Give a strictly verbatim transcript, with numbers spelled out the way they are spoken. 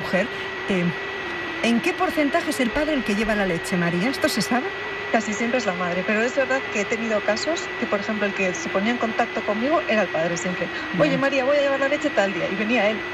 mujer, eh, ¿en qué porcentaje es el padre el que lleva la leche, María? ¿Esto se sabe? Casi siempre es la madre, pero es verdad que he tenido casos que, por ejemplo, el que se ponía en contacto conmigo era el padre siempre. Oye, María, voy a llevar la leche tal día, y venía él.